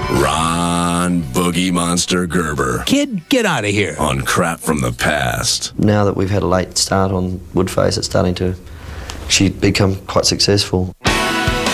Ron Boogie Monster Gerber. Kid, get out of here. On Crap from the Past. Now that we've had a late start on Woodface, it's starting to actually become quite successful.